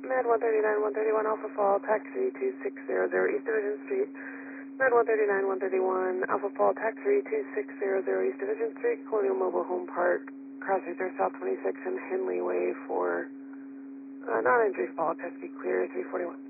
Med 139, 131 Alpha Fall, taxi 2600 East Division Street. Med 139, 131 Alpha Fall, taxi 2600 East Division Street, Colonial Mobile Home Park, Crossracer South 26 and Henley Way for non-entry fall, test be clear 341.